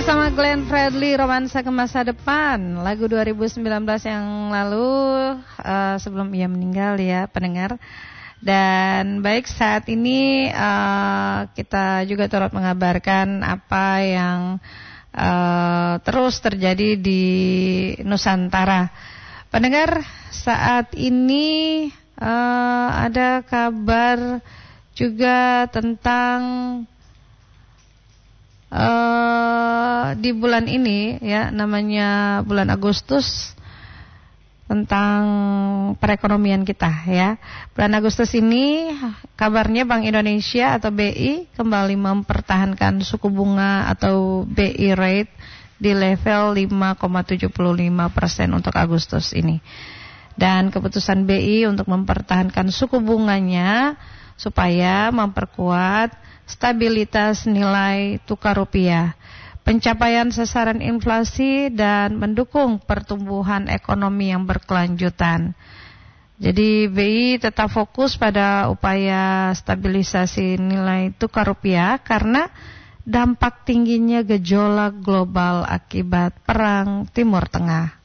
bersama Glenn Fredly, Romansa ke Masa Depan, lagu 2019 yang lalu sebelum ia meninggal ya pendengar. Dan baik, saat ini kita juga turut mengabarkan apa yang terus terjadi di Nusantara. Pendengar, saat ini ada kabar juga tentang di bulan ini ya, namanya bulan Agustus, tentang perekonomian kita ya. Bulan Agustus ini kabarnya Bank Indonesia atau BI kembali mempertahankan suku bunga atau BI rate di level 5,75% untuk Agustus ini. Dan keputusan BI untuk mempertahankan suku bunganya supaya memperkuat stabilitas nilai tukar rupiah, pencapaian sasaran inflasi, dan mendukung pertumbuhan ekonomi yang berkelanjutan. Jadi BI tetap fokus pada upaya stabilisasi nilai tukar rupiah karena dampak tingginya gejolak global akibat perang Timur Tengah.